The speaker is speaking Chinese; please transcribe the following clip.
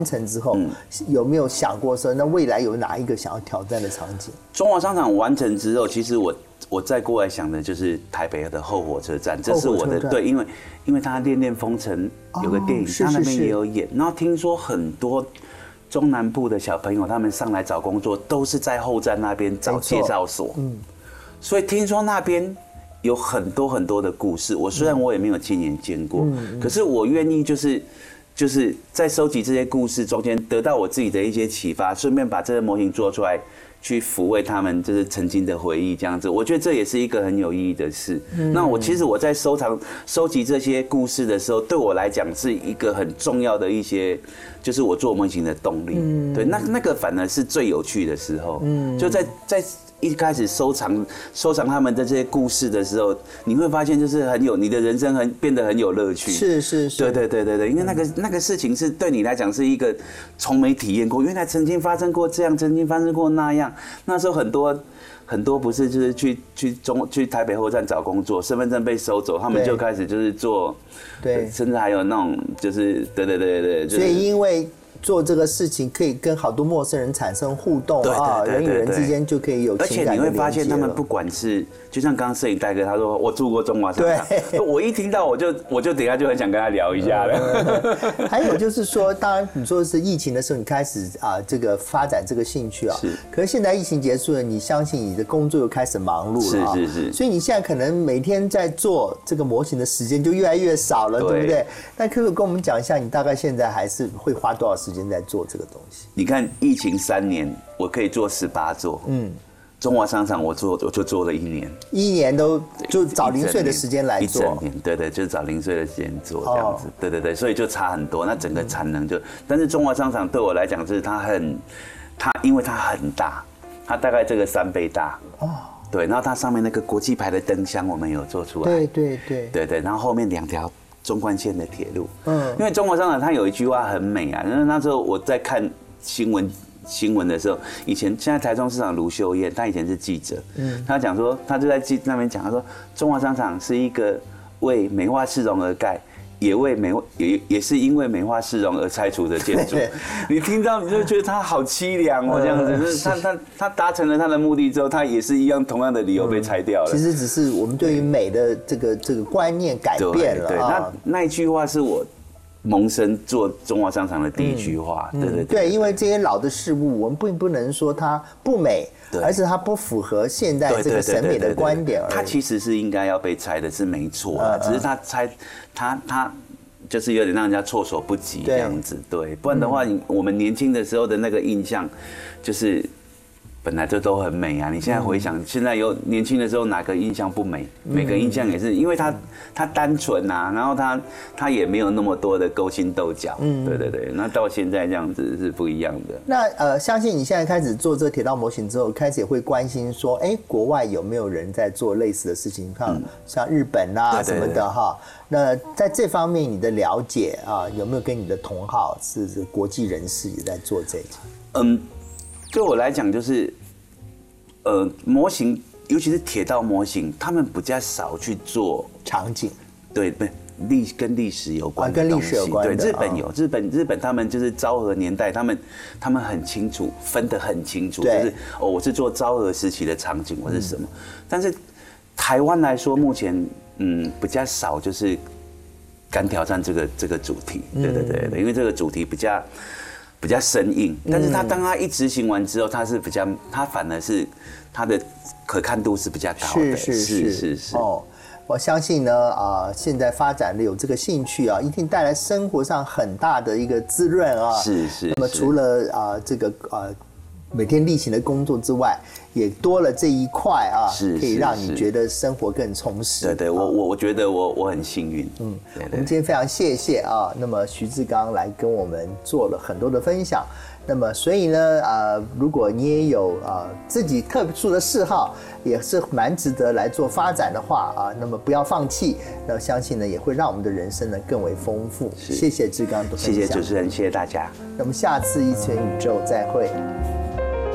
成之后，有没有想过说，那未来有哪一个想要挑战的场景？ 中华商场完成之后，其实我再过来想的就是台北的后火车站，这是我的对，因为他《恋恋风尘》有个电影，他那边也有演，然后听说很多中南部的小朋友他们上来找工作，都是在后站那边找介绍所，所以听说那边有很多很多的故事。虽然我也没有亲眼见过，可是我愿意就是在收集这些故事中间得到我自己的一些启发，顺便把这个模型做出来，去抚慰他们就是曾经的回忆，这样子，我觉得这也是一个很有意义的事。那其实我在收集这些故事的时候，对我来讲是一个很重要的一些，就是我做模型的动力。对，那个反而是最有趣的时候。就在一开始收藏他们的这些故事的时候，你会发现就是你的人生变得很有乐趣。 是。 对，因为那个事情是对你来讲是一个从没体验过，原来曾经发生过这样，曾经发生过那样。那时候很多不是就是去台北后站找工作，身份证被收走，他们就开始就是做，对，甚至还有那种就是对， 所以因为做这个事情可以跟好多陌生人产生互动啊，人与人之间就可以有情感的连接了。而且你会发现， 他们不管是就像刚刚摄影大哥他说我住过中华商场，我一听到我就等一下就很想跟他聊一下了。 还有就是说，当然你说的是疫情的时候，你开始这个发展这个兴趣啊，可是现在疫情结束了，你相信你的工作又开始忙碌了啊， 是， 所以你现在可能每天在做这个模型的时间就越来越少了，对不对？那可不可以跟我们讲一下，你大概现在还是会花多少时间在做这个东西？ 你看疫情3年，我可以做18座，中华商场我就做了1年 ，1年都就找零碎的时间来做， 一整年，对，就是找零碎的时间做这样子，对，所以就差很多，那整个产能但是中华商场对我来讲就是因为它很大，它大概这个3倍大，对，然后它上面那个国际牌的灯箱我们有做出来，对，然后后面2条中冠线的铁路，因为中华商场它有一句话很美啊，因为那时候我在看新闻的时候，现在台中市长卢秀燕，他以前是记者，他讲说，他就在那边讲，他说中华商场是一个为美化市容而盖，也是因为美化市容而拆除的建筑。你听到你就觉得他好凄凉哦，这样子。他达成了他的目的之后，他也是一样同样的理由被拆掉了。 其实只是我们对于美的这个观念改变了。 对，那一句话是我萌生做中华商场的第一句话，对， 因为这些老的事物，我们并不能说它不美，而是它不符合现代这个审美的观点而已。 它其实是应该要被拆的，是没错，只是它拆它就是有点让人家措手不及这样子，对，不然的话，我们年轻的时候的那个印象就是。本来就都很美啊！你现在回想，现在有年轻的时候哪个印象不美？每个印象也是，因为他单纯啊，然后他也没有那么多的勾心斗角，对，那到现在这样子是不一样的。 那相信你现在开始做这个铁道模型之后，开始也会关心说，国外有没有人在做类似的事情？像日本啊什么的哈。那在这方面你的了解啊，有没有跟你的同好是国际人士也在做这个？ 对我来讲，就是，模型，尤其是铁道模型，他们比较少去做场景， 对，跟历史有关的东西，对，日本有，日本他们就是昭和年代，他们很清楚，分得很清楚，就是我是做昭和时期的场景，我是什么，但是台湾来说，目前比较少，就是敢挑战这个主题，对，因为这个主题比较生硬，但是当他一执行完之后，他反而是他的可看度是比较高的，是哦，我相信呢现在发展的有这个兴趣啊，一定带来生活上很大的一个滋润啊， 是。 那么除了这个每天例行的工作之外，也多了这一块啊，可以让你觉得生活更充实。 对，我觉得我很幸运。 我们今天非常谢谢啊，那么徐志刚来跟我们做了很多的分享。那么所以呢，如果你也有自己特殊的嗜好，也是蛮值得来做发展的话啊，那么不要放弃，那相信呢也会让我们的人生呢更为丰富。谢谢志刚的分享， 谢谢主持人，谢谢大家。 那么下次一拳宇宙再会。